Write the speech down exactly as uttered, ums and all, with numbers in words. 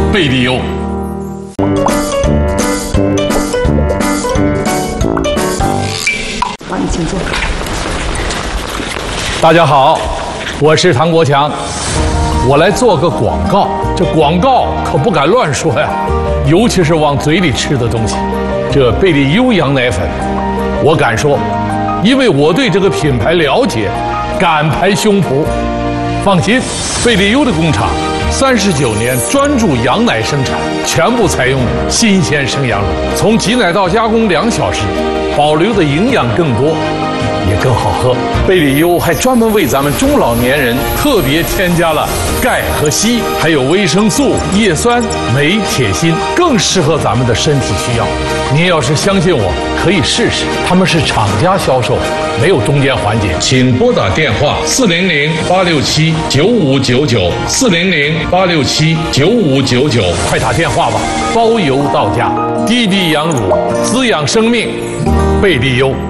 贝利优。 好，你请坐。 大家好，我是唐国强，我来做个广告。这广告可不敢乱说呀，尤其是往嘴里吃的东西。这贝利优羊奶粉，我敢说，因为我对这个品牌了解，敢拍胸脯。放心，贝利优的工厂三十九年专注羊奶生产，全部采用新鲜生羊乳，从挤奶到加工两小时，保留的营养更多，也更好喝。贝利优还专门为咱们中老年人特别添加了钙和硒，还有维生素、叶酸、镁、铁、锌，更适合咱们的身体需要。您要是相信我，可以试试。他们是厂家销售，没有中间环节。请拨打电话四零零八六七九五九九四零零八六七九五九九，快打电话吧，包邮到家。低低羊乳，滋养生命，贝利优。